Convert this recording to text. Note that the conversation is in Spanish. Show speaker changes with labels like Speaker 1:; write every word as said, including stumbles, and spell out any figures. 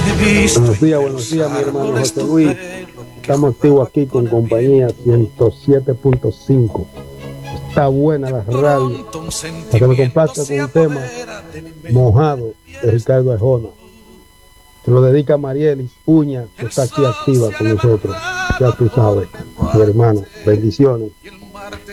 Speaker 1: Buenos días, buenos días, mi hermano José Luis. Estamos activos aquí con compañía ciento siete punto cinco. Está buena la radio. Para que me complace con un tema mojado de Ricardo Arjona. Se lo dedica a Marielis Uña, que está aquí activa con nosotros. Ya tú sabes, mi hermano. Bendiciones.